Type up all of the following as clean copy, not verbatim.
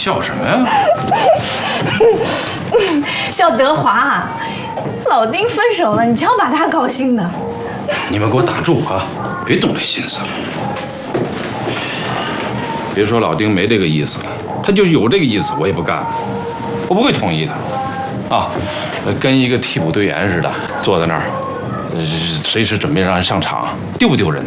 笑什么呀？ 笑德华，老丁分手了，你瞧把他高兴的。 你们给我打住啊！别动这心思了。别说老丁没这个意思了，他就有这个意思，我也不干了，我不会同意的。啊，跟一个替补队员似的，坐在那儿，随时准备让人上场，丢不丢人呐？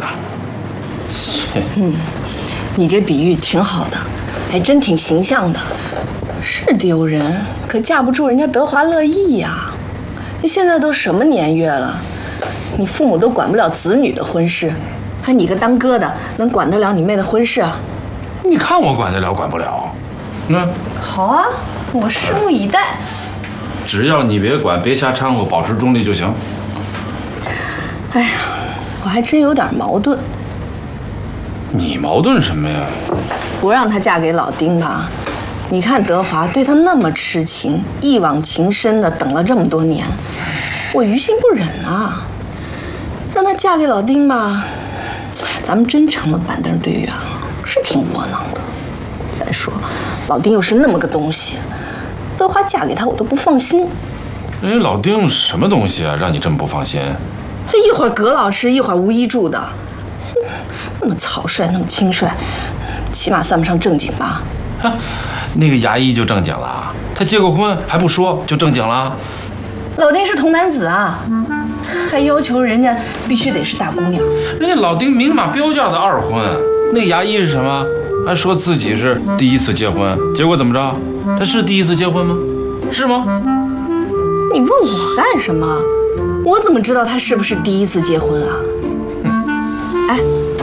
你这比喻挺好的，还真挺形象的。是丢人，可架不住人家德华乐意呀。你现在都什么年月了，你父母都管不了子女的婚事，还你个当哥的能管得了你妹的婚事啊？ 你看我管得了管不了？ 好啊，我拭目以待。 只要你别管，别瞎掺和，保持中立就行。 哎呀，我还真有点矛盾。 你矛盾什么呀？ 不让她嫁给老丁吧，你看德华对她那么痴情，一往情深的等了这么多年，我于心不忍啊。让她嫁给老丁吧，咱们真成了板凳队员了，是挺窝囊的。再说，老丁又是那么个东西，德华嫁给他我都不放心。 人家老丁什么东西啊，让你这么不放心？ 一会儿葛老师，一会儿吴一柱的，那么草率，那么轻率，起码算不上正经吧？ 啊，那个牙医就正经了，他结过婚还不说就正经了？ 老丁是童男子啊，还要求人家必须得是大姑娘。 人家老丁明码标价的二婚，那个牙医是什么？还说自己是第一次结婚，结果怎么着？他是第一次结婚吗？是吗？ 你问我干什么？我怎么知道他是不是第一次结婚啊？哎，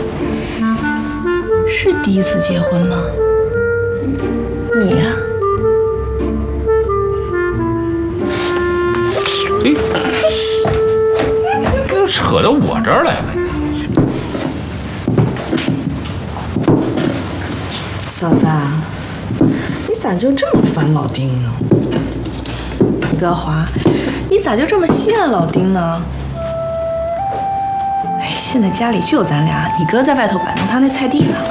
是第一次结婚吗？你呀？ 嘿，这扯到我这儿来了。 嫂子，你咋就这么烦老丁呢？ 德华，你咋就这么稀罕老丁呢？哎，现在家里就咱俩，你哥在外头摆弄他那菜地呢。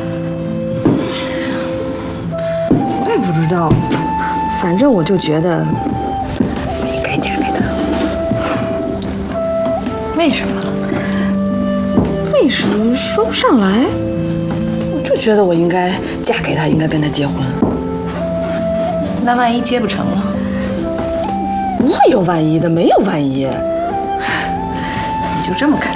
我也不知道，反正我就觉得我应该嫁给他。 为什么？ 为什么说不上来？我就觉得我应该嫁给他，应该跟他结婚。 那万一结不成了？ 不会有万一的，没有万一。 你就这么看？